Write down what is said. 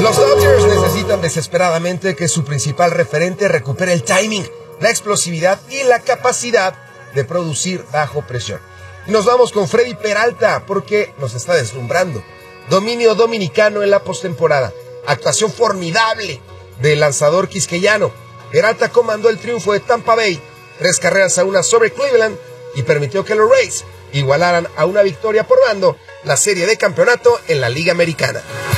Los Dodgers necesitan desesperadamente que su principal referente recupere el timing, la explosividad y la capacidad de producir bajo presión. Y nos vamos con Freddy Peralta porque nos está deslumbrando. Dominio dominicano en la postemporada. Actuación formidable del lanzador quisqueyano. Peralta comandó el triunfo de Tampa Bay, 3-1 sobre Cleveland, y permitió que los Rays igualaran a una victoria por bando la serie de campeonato en la Liga Americana.